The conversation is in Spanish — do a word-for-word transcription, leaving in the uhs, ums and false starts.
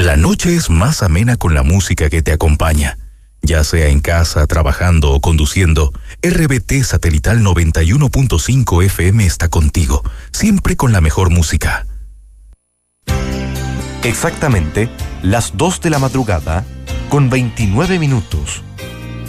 La noche es más amena con la música que te acompaña. Ya sea en casa, trabajando o conduciendo, R B T Satelital noventa y uno punto cinco F M está contigo, siempre con la mejor música. Exactamente las dos de la madrugada con veintinueve minutos.